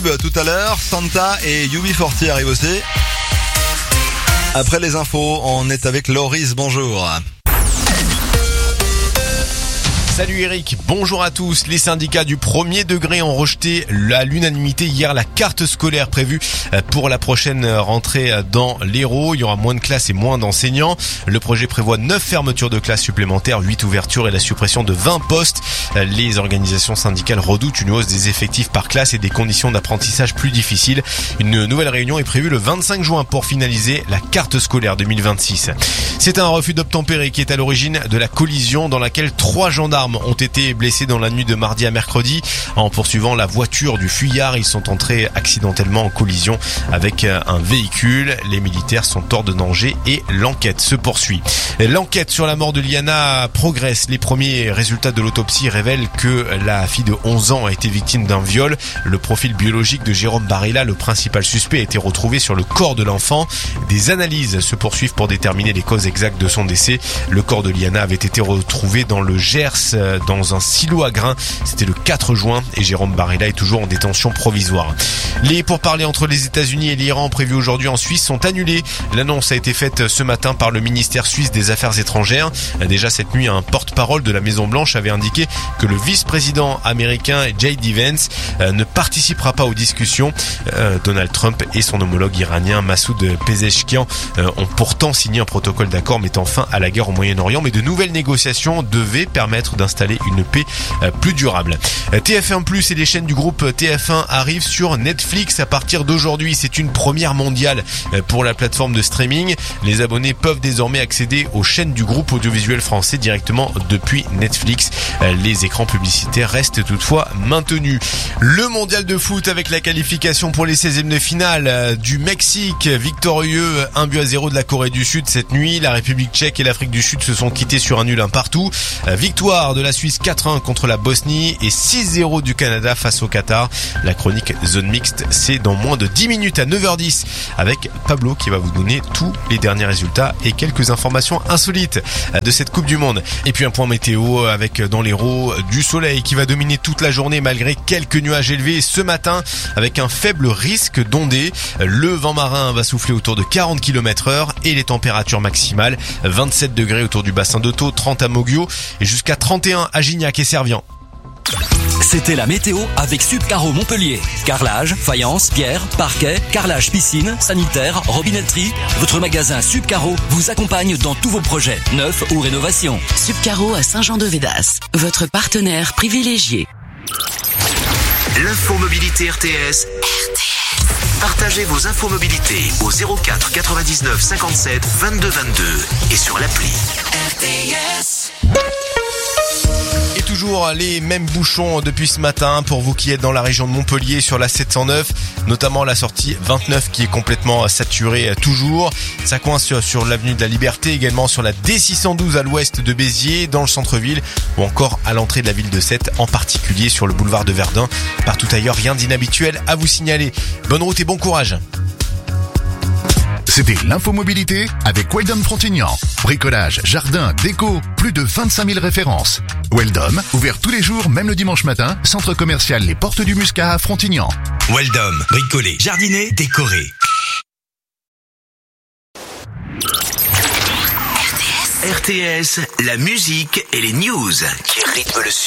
tubes tout à l'heure. Santa et UB40 arrivent aussi. Après les infos, on est avec Loris, bonjour. Salut Eric, bonjour à tous. Les syndicats du premier degré ont rejeté à l'unanimité hier la carte scolaire prévue pour la prochaine rentrée dans l'Hérault. Il y aura moins de classes et moins d'enseignants. Le projet prévoit 9 fermetures de classes supplémentaires, 8 ouvertures et la suppression de 20 postes. Les organisations syndicales redoutent une hausse des effectifs par classe et des conditions d'apprentissage plus difficiles. Une nouvelle réunion est prévue le 25 juin pour finaliser la carte scolaire 2026. C'est un refus d'obtempérer qui est à l'origine de la collision dans laquelle 3 gendarmes ont été blessés dans la nuit de mardi à mercredi. En poursuivant la voiture du fuyard, ils sont entrés accidentellement en collision avec un véhicule. Les militaires sont hors de danger et l'enquête se poursuit. L'enquête sur la mort de Liana progresse. Les premiers résultats de l'autopsie révèlent que la fille de 11 ans a été victime d'un viol. Le profil biologique de Jérôme Barilla, le principal suspect, a été retrouvé sur le corps de l'enfant. Des analyses se poursuivent pour déterminer les causes exactes de son décès. Le corps de Liana avait été retrouvé dans le Gers, dans un silo à grains. C'était le 4 juin et Jérôme Barilla est toujours en détention provisoire. Les pourparlers entre les États-Unis et l'Iran prévus aujourd'hui en Suisse sont annulés. L'annonce a été faite ce matin par le ministère suisse des Affaires étrangères. Déjà cette nuit, un porte-parole de la Maison-Blanche avait indiqué que le vice-président américain J.D. Vance ne participera pas aux discussions. Donald Trump et son homologue iranien Massoud Pezeshkian ont pourtant signé un protocole d'accord mettant fin à la guerre au Moyen-Orient, mais de nouvelles négociations devaient permettre d'installer une paix plus durable. TF1+ et les chaînes du groupe TF1 arrivent sur Netflix à partir d'aujourd'hui. C'est une première mondiale pour la plateforme de streaming. Les abonnés peuvent désormais accéder aux chaînes du groupe audiovisuel français directement depuis Netflix. Les écrans publicitaires restent toutefois maintenus. Le mondial de foot avec la qualification pour les 16e de finale du Mexique, victorieux 1-0 de la Corée du Sud cette nuit. La République tchèque et l'Afrique du Sud se sont quittés sur un nul un partout. Victoire de la Suisse 4-1 contre la Bosnie et 6-0 du Canada face au Qatar. La chronique zone mixte, c'est dans moins de 10 minutes à 9h10 avec Pablo qui va vous donner tous les derniers résultats et quelques informations insolites de cette Coupe du Monde. Et puis un point météo avec dans l'Hérault du soleil qui va dominer toute la journée malgré quelques nuages élevés ce matin avec un faible risque d'ondées. Le vent marin va souffler autour de 40 km/h et les températures maximales 27 degrés autour du bassin d'Auto, 30 à Moguio et jusqu'à 31 à Gignac et Servian. C'était la météo avec Subcaro Montpellier. Carrelage, faïence, pierre, parquet, carrelage piscine, sanitaire, robinetterie. Votre magasin Subcaro vous accompagne dans tous vos projets, neufs ou rénovations. Subcaro à Saint-Jean-de-Védas, votre partenaire privilégié. L'infomobilité RTS. Partagez vos infomobilités au 04 99 57 22 22 et sur l'appli RTS. Et toujours les mêmes bouchons depuis ce matin pour vous qui êtes dans la région de Montpellier sur la 709, notamment la sortie 29 qui est complètement saturée toujours. Ça coince sur l'avenue de la Liberté, également sur la D612 à l'ouest de Béziers, dans le centre-ville ou encore à l'entrée de la ville de Sète, en particulier sur le boulevard de Verdun. Partout ailleurs, rien d'inhabituel à vous signaler. Bonne route et bon courage. C'était l'infomobilité avec Weldom Frontignan. Bricolage, jardin, déco, plus de 25 000 références. Weldom, ouvert tous les jours, même le dimanche matin, centre commercial Les Portes du Muscat à Frontignan. Weldom, bricoler, jardiner, décorer. RTS, la musique et les news qui rythment le sud.